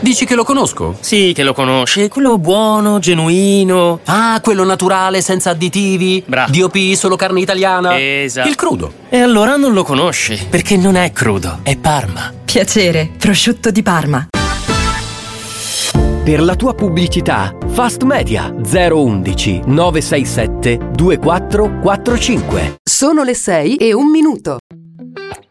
Dici che lo conosco? Sì, che lo conosci, quello buono, genuino. Ah, quello naturale, senza additivi. Bravo. DOP, solo carne italiana. Esatto. Il crudo. E allora non lo conosci, perché non è crudo, è Parma. Piacere, prosciutto di Parma. Per la tua pubblicità, Fast Media 011 967 2445. Sono le 6:01.